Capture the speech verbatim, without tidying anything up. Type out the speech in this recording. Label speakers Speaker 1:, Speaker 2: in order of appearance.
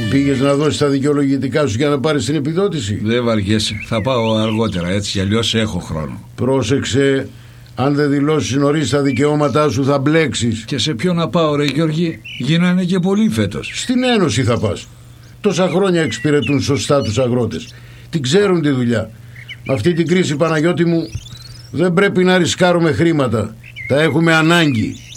Speaker 1: Πήγες να δώσεις τα δικαιολογητικά σου για να πάρεις την επιδότηση?
Speaker 2: Δεν βαριέσαι, θα πάω αργότερα, έτσι κι αλλιώς έχω χρόνο.
Speaker 1: Πρόσεξε, αν δεν δηλώσεις νωρίς τα δικαιώματά σου θα μπλέξεις.
Speaker 2: Και σε ποιο να πάω ρε Γιώργη, γίνανε και πολλοί φέτος.
Speaker 1: Στην Ένωση θα πας. Τόσα χρόνια εξυπηρετούν σωστά τους αγρότες. Την ξέρουν τη δουλειά. Με αυτή την κρίση, Παναγιώτη μου, δεν πρέπει να ρισκάρουμε χρήματα. Τα έχουμε ανάγκη.